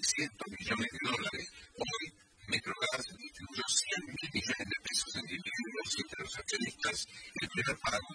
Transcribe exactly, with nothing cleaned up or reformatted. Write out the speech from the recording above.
seiscientos millones de dólares. Hoy, Metrogas distribuyó cien mil millones de pesos en dividendos entre los accionistas. El primer pago